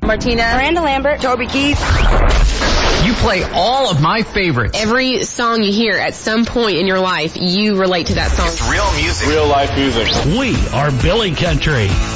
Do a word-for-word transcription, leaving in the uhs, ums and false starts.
Martina, Miranda Lambert, Toby Keith. You play all of my favorites. Every song you hear at some point in your life, you relate to that song. It's real music. Real life music. We are Billy Country.